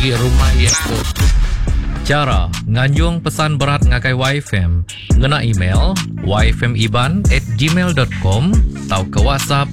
di rumah itu. Cara nganjung pesan berat ngakai YFM ngena email yfmiban@gmail.com atau ke WhatsApp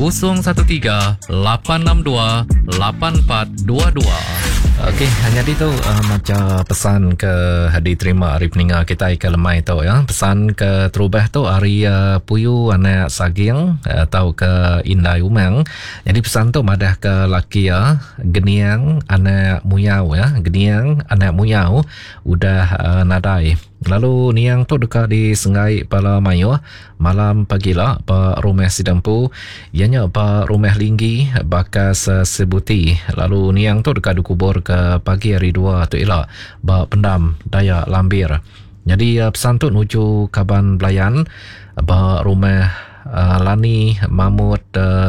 013-862-8422. Okey, hanya itu macam pesan ke hadi terima hari peninga kita ke lemai tu ya. Pesan ke terubah tu hari puyu anak saging atau ke indai umang. Jadi pesan tu madah ke laki ya, geniang anak muyau ya, geniang anak muyau udah nadai. Lalu niang tu dekat di Sengai Pala Mayu malam pagilah pa rumah sidampu ianya pa rumah linggi bakas sebuti. Lalu niang tu dekat dikubur ke pagi hari 2 tu elak ba pendam daya lambir. Jadi pesan tu nuju Kaban Belayan ba rumah Lani Mamut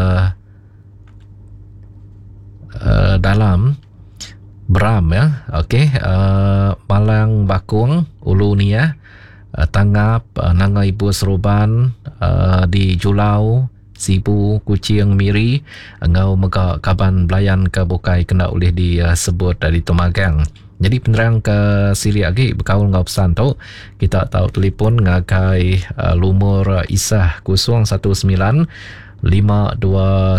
dalam Beram ya. Okey, Malang Bakung Ulu Nia Tangap Nanga Ibu Seruban di Julau Sibu Kucing Miri ngau mega Kaban Belayan ke Bukai kena oleh disebut dari Tumagang. Jadi penerang ke siri lagi berkaul ngau pesan tu kita tahu telefon ngakai lumur Isah 019 529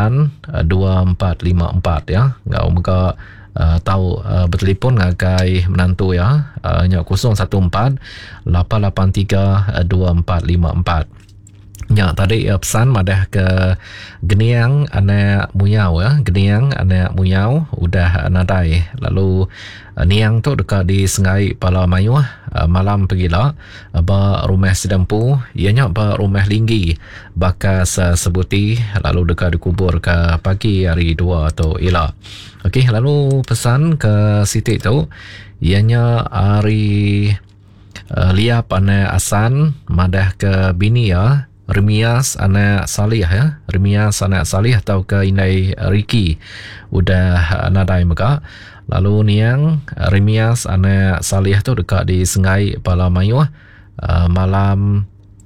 2454 ya. Ngau mega tahu bertelefon ngagai menantu ya, nya 014 883 2454. Ya, tadi pesan madah ke geniang anak muyau ya, geniang anak muyau udah nadai. Lalu niang tu dekat di Sengai Pala Mayu malam pergilah ba rumah sedampu ianya ba rumah linggi bakas sebuti lalu dekat dikubur ke pagi hari 2 atau elak. Okey, lalu pesan ke Siti tu ianya hari liap anak Asan madah ke bini ya, Remias anak Salih ya, Remias anak Salih atau ke Indai Riki udah nadai mega. Lalu niang Remias anak Salih tu dekat di Sengai Pala Mayu malam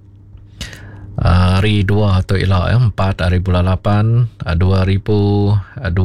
hari 2 atau elak ya, 4 hari bulan 8 2026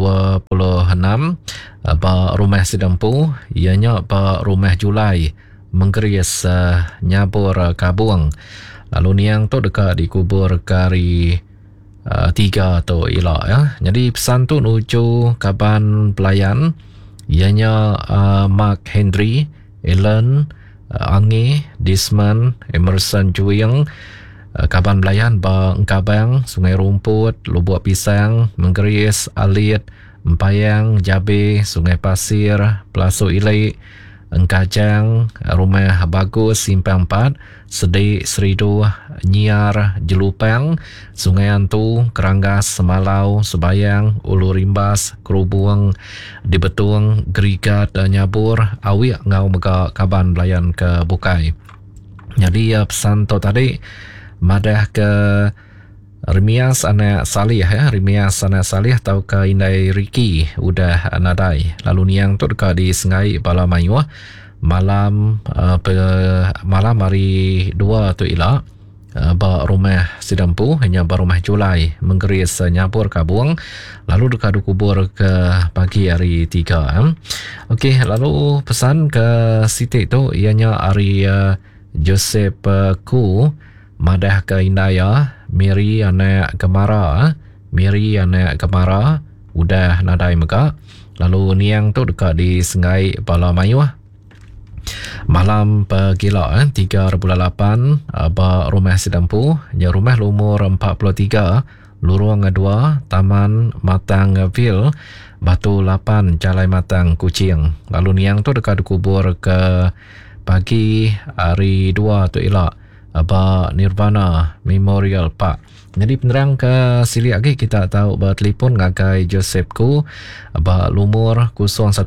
ba rumah sedampu ianya ba rumah Julai Menggeris Nyabur Kabuang. Lalu niang tu dekat dikubur kari 3 atau elak ya. Jadi pesan tu nuju Kaban Belayan ianya Mark Henry, Ellen Angi, Disman, Emerson Juing, Kaban Belayan ba Engkabang, Sungai Rumput, Lubuk Pisang, Menggeris, Alit, Empayang, Jabe, Sungai Pasir, Pelasu Ilai, Engkajang, Rumah Bagus, Simpang 4, Sedik, Seridu, Nyiar, Jelupang, Sungai Antu, Keranggas, Semalau, Sebayang, Ulu Rimbas, Kerubung, Dibetung, Gerigat, Nyabur, Awik ngau mega Kaban Belayan ke Bukai. Jadi pesan tu tadi madah ke Remias anak Salih ya, Remias anak Salih atau ke Indai Riki udah nadai. Lalu niang tu dekat di Sengai Pala Mayu malam malam hari 2 tu elak ba rumah sidampu hanya ba rumah Julai Menggeris Nyabur Kabuang lalu dekat dikubur ke pagi hari 3. Okey, lalu pesan ke Siti tu ianya hari Joseph Ku madah ke Indaya Miri anak Gemara, Miri anak Gemara udah nadai mega. Lalu niang tu dekat di Sengai Pala Mayu malam pagila 3 bulan 8 ba rumah sedampu ya, rumah lumur 43 Lorong 2 Taman Matang Ville Batu 8 Jalai Matang Kuching. Lalu niang tu dekat dikubur ke pagi hari 2 tu elak ba Nirvana Memorial Park. Jadi penerang ke sili lagi kita tahu ba telefon ngagai Joseph Ku ba lumur 016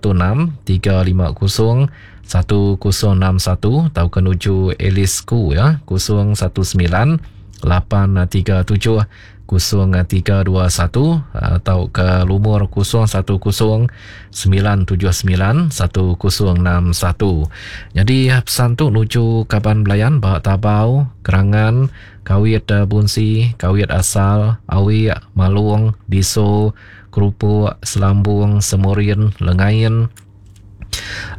350 1061 tahu kenuju Elis Ku ya 019 837 0321 atau ke lumur 010 979 1061. Jadi pesan tu nuju Kaban Belayan ba Tabau, Kerangan, Kawit Bunsi, Kawit Asal, Awi, Malung, Diso, Kerupuk, Selambung, Semurin, Lengayan,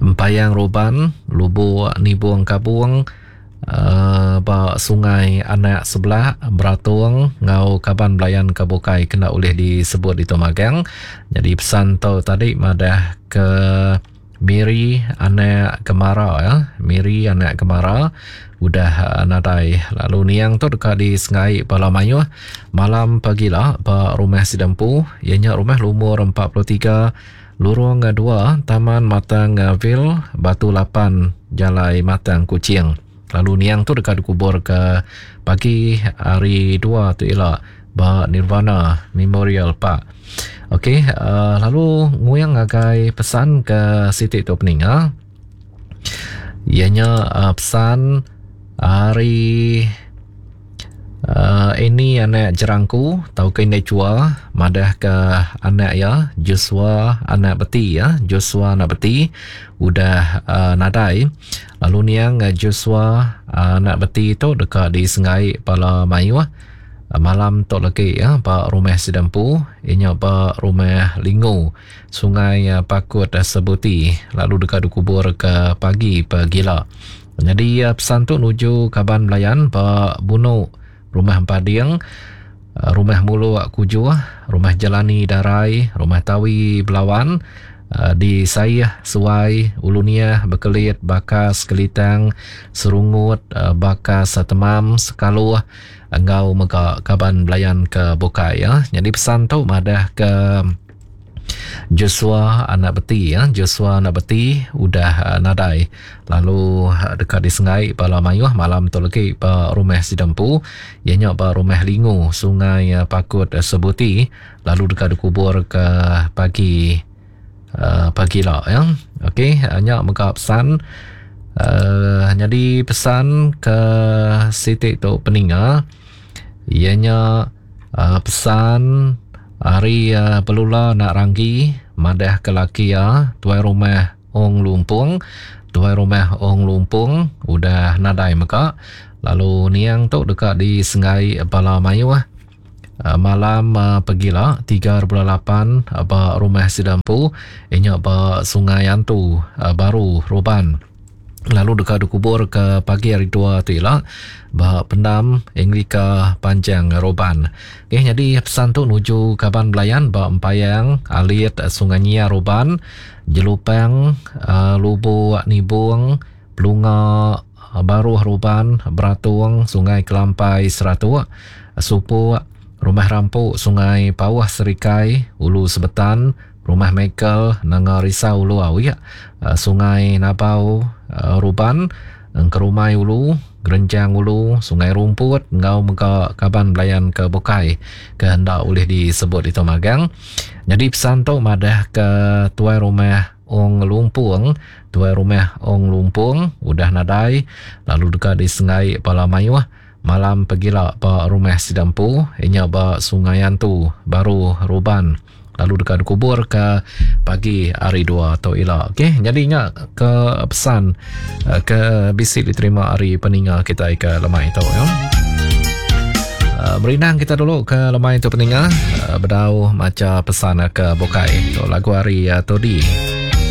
Empayang Roban, Lubuk Nibung Kabuang, ba sungai anak sebelah beratung ngau kaban belayan kabukai kena oleh disebut di Tomagang. Jadi pesan tu tadi madah ke Miri anak Kemara ya. Miri anak Kemara udah nadai. Lalu niang tu dekat di Sengai Palamayu malam pagilah ba rumah Sidampu ianya rumah lumur 43 lorong 2 Taman Matang Vil Batu 8 Jalai Matang Kuching. Lalu niang tu dekat kubur ke pagi hari 2 tu ialah ba Nirvana Memorial Park. Okey, lalu nguyang agai pesan ke Siti tu peninga. Ianya pesan hari ini anak jerangku tau kena cua madah ke anak ya Joshua anak beti ya Joshua anak beti udah nadai. Lalu niang Joshua anak beti tu dekat di Sengai Palamayu malam tu lagi ya pak rumah Sidampu ianya pak rumah Lingu Sungai Pakut Sebuti lalu dekat dikubur ke pagi pagila. Jadi pesan tu nuju Kaban Melayan pak Buno Rumah Padiang, Rumah Mulu Kuju, Rumah Jalani Darai, Rumah Tawi Belawan, di Sayah, Suai, Ulunia, Bekelit, Bakas, Kelitang, Serungut, Bakas, Temam, Sekaluh, engkau mega Kaban Belayan ke Bokai ya. Jadi pesan tu madah ke Joshua anak beti ya. Joshua anak beti udah nadai. Lalu dekat di Sengai Palamayu malam tu lagi pa rumah Sidampu ianya pa rumah Lingu Sungai Pakut Sebuti lalu dekat dikubur ke pagi lah ya. Okey, hanya mega pesan jadi pesan ke Siti tu peninga ianya pesan hari pelula nak ranggi madah kelaki ya tuai rumah Ong Lumpung udah nadai meka. Lalu niang tu dekat di Sengai Palamayu malam pagilah 3.8 apa rumah Sidampu ianya apa Sungai Antu baru Roban. Lalu dekat dikubur ke pagi hari 2 tu ialah bah pendam Englika Panjang Roban. Okay, jadi pesan tu nuju Kaban Belayan bah Empayang Alit Sungai Nyia Roban Jelupang Lubuk Nibung Pelunga Baru Roban Beratung Sungai Kelampai Seratu Supu Rumah Rampuk Sungai Pawah Serikai Ulu Sebetan Rumah Michael Nanga Risau Ulu Awi Sungai Napau Ruban Kerumai Ulu Gerenjang Ulu Sungai Rumput ngau mega Kaban Belayan ke Bokai kehendak oleh disebut di Tomagang. Jadi pesan tu madah ke tuai rumah Ong Lumpung udah nadai. Lalu dekat di Sengai Palamayu malam pagilah pa rumah Sidampu ianya ba Sungai Antu baru Ruban lalu dekat kubur ke pagi hari 2 atau ila. Okey, jadinya ke pesan ke bisi diterima hari peninga kita ke lemai itu ya. Berinang kita dulu ke lemai itu peninga berdau macam pesan ke Bokai. Tu lagu hari Todi.